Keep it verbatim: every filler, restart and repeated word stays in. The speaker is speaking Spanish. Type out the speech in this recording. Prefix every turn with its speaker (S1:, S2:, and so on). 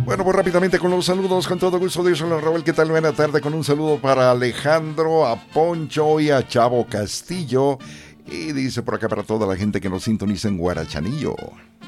S1: Bueno, pues rápidamente con los saludos, con todo gusto, Dios hola Raúl, ¿qué tal? Buena tarde, con un saludo para Alejandro, a Poncho y a Chavo Castillo. Y dice por acá para toda la gente que nos sintoniza en Guarachanillo.